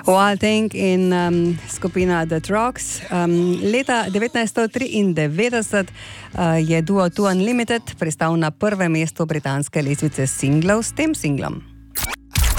Wild Thing in skupina The Trucks. Leta 1993 je duo Two Unlimited pristal na prvem mestu britanske lestvice singlov s tem singlom.